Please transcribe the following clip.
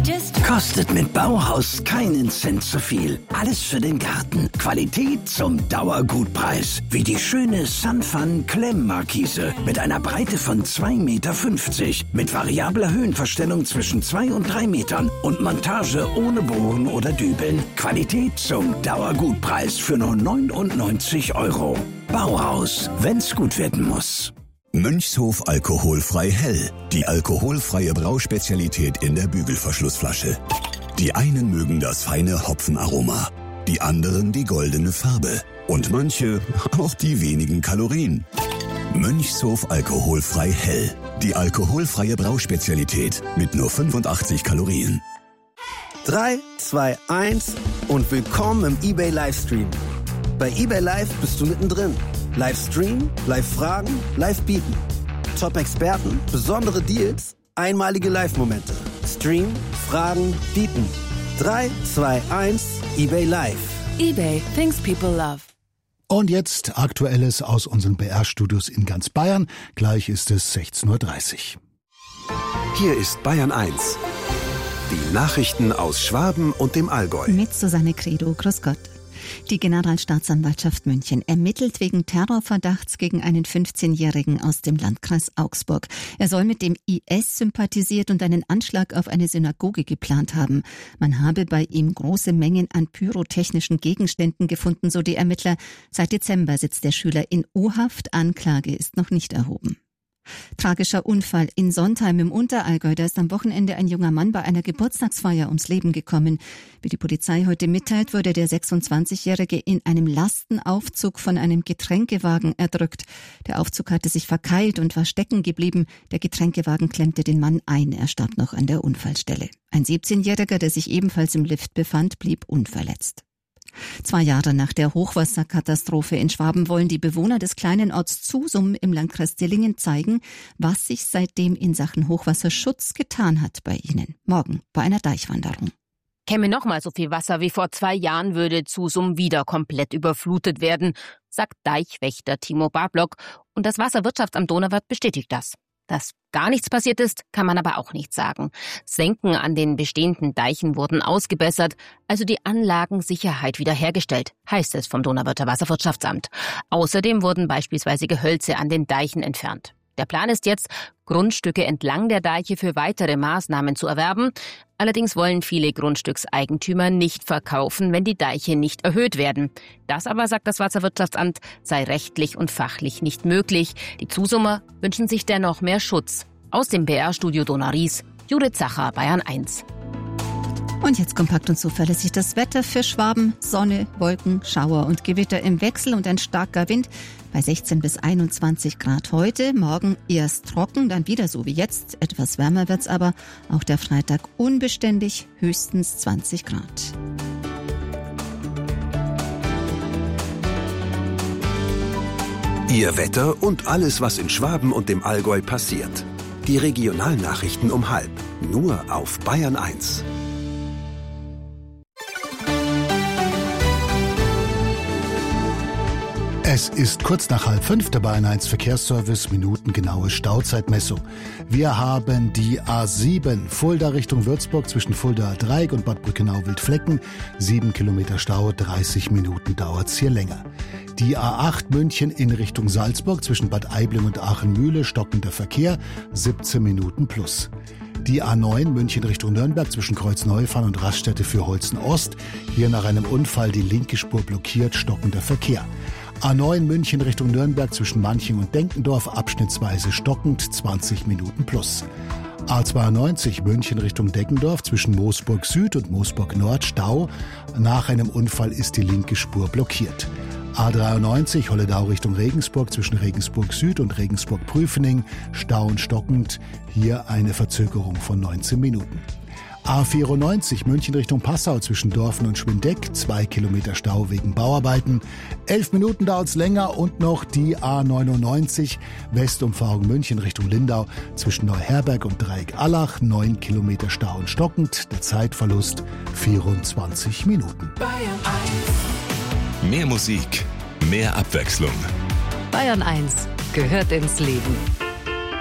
Kostet mit Bauhaus keinen Cent zu viel. Alles für den Garten. Qualität zum Dauergutpreis. Wie die schöne Sunfun Klemmmarkise mit einer Breite von 2,50 Meter. Mit variabler Höhenverstellung zwischen 2 und 3 Metern. Und Montage ohne Bohren oder Dübeln. Qualität zum Dauergutpreis für nur 99 €. Bauhaus, wenn's gut werden muss. Mönchshof alkoholfrei hell. Die alkoholfreie Brauspezialität in der Bügelverschlussflasche. Die einen mögen das feine Hopfenaroma, die anderen die goldene Farbe und manche auch die wenigen Kalorien. Mönchshof alkoholfrei hell. Die alkoholfreie Brauspezialität mit nur 85 Kalorien. 3, 2, 1 und willkommen im eBay Livestream. Bei eBay Live bist du mittendrin. Livestream, Live-Fragen, Live-Bieten. Top-Experten, besondere Deals, einmalige Live-Momente. Stream, Fragen, Bieten. 3, 2, 1, eBay Live. eBay, things people love. Und jetzt Aktuelles aus unseren BR-Studios in ganz Bayern. Gleich ist es 16:30 Uhr. Hier ist Bayern 1. Die Nachrichten aus Schwaben und dem Allgäu. Mit Susanne Credo, grüß Gott. Die Generalstaatsanwaltschaft München ermittelt wegen Terrorverdachts gegen einen 15-Jährigen aus dem Landkreis Augsburg. Er soll mit dem IS sympathisiert und einen Anschlag auf eine Synagoge geplant haben. Man habe bei ihm große Mengen an pyrotechnischen Gegenständen gefunden, so die Ermittler. Seit Dezember sitzt der Schüler in U-Haft. Anklage ist noch nicht erhoben. Tragischer Unfall in Sontheim im Unterallgäu. Da ist am Wochenende ein junger Mann bei einer Geburtstagsfeier ums Leben gekommen. Wie die Polizei heute mitteilt, wurde der 26-Jährige in einem Lastenaufzug von einem Getränkewagen erdrückt. Der Aufzug hatte sich verkeilt und war stecken geblieben. Der Getränkewagen klemmte den Mann ein. Er starb noch an der Unfallstelle. Ein 17-Jähriger, der sich ebenfalls im Lift befand, blieb unverletzt. 2 Jahre nach der Hochwasserkatastrophe in Schwaben wollen die Bewohner des kleinen Orts Zusum im Landkreis Dillingen zeigen, was sich seitdem in Sachen Hochwasserschutz getan hat bei ihnen. Morgen bei einer Deichwanderung. Käme nochmal so viel Wasser wie vor 2 Jahren, würde Zusum wieder komplett überflutet werden, sagt Deichwächter Timo Bablock. Und das Wasserwirtschaftsamt Donauwörth bestätigt das. Dass gar nichts passiert ist, kann man aber auch nicht sagen. Senken an den bestehenden Deichen wurden ausgebessert, also die Anlagensicherheit wiederhergestellt, heißt es vom Donauwörther Wasserwirtschaftsamt. Außerdem wurden beispielsweise Gehölze an den Deichen entfernt. Der Plan ist jetzt, Grundstücke entlang der Deiche für weitere Maßnahmen zu erwerben. Allerdings wollen viele Grundstückseigentümer nicht verkaufen, wenn die Deiche nicht erhöht werden. Das aber, sagt das Wasserwirtschaftsamt, sei rechtlich und fachlich nicht möglich. Die Zusumer wünschen sich dennoch mehr Schutz. Aus dem BR-Studio Donau-Ries, Judith Zacher, Bayern 1. Und jetzt kompakt und zuverlässig das Wetter für Schwaben. Sonne, Wolken, Schauer und Gewitter im Wechsel und ein starker Wind bei 16 bis 21 Grad heute. Morgen erst trocken, dann wieder so wie jetzt. Etwas wärmer wird's aber. Auch der Freitag unbeständig, höchstens 20 Grad. Ihr Wetter und alles, was in Schwaben und dem Allgäu passiert. Die Regionalnachrichten um 12:30. Nur auf Bayern 1. Es ist kurz nach 4:30, der Bayern 1 Verkehrsservice, minutengenaue Stauzeitmessung. Wir haben die A7 Fulda Richtung Würzburg zwischen Fuldaer Dreieck und Bad Brückenau-Wildflecken. 7 Kilometer Stau, 30 Minuten dauert's hier länger. Die A8 München in Richtung Salzburg zwischen Bad Aibling und Aachenmühle, stockender Verkehr, 17 Minuten plus. Die A9 München Richtung Nürnberg zwischen Kreuzneufahren und Raststätte für Holzen Ost. Hier nach einem Unfall die linke Spur blockiert, stockender Verkehr. A9 München Richtung Nürnberg zwischen Manching und Denkendorf, abschnittsweise stockend, 20 Minuten plus. A92 München Richtung Deckendorf zwischen Moosburg Süd und Moosburg Nord, Stau. Nach einem Unfall ist die linke Spur blockiert. A93 Holledau Richtung Regensburg zwischen Regensburg Süd und Regensburg Prüfening, Stau und stockend, hier eine Verzögerung von 19 Minuten. A94 München Richtung Passau zwischen Dorfen und Schwindeck, 2 Kilometer Stau wegen Bauarbeiten. 11 Minuten dauert's länger und noch die A99 Westumfahrung München Richtung Lindau zwischen Neuherberg und Dreieck-Allach, 9 Kilometer Stau und stockend. Der Zeitverlust 24 Minuten. Bayern 1. Mehr Musik, mehr Abwechslung. Bayern 1 gehört ins Leben.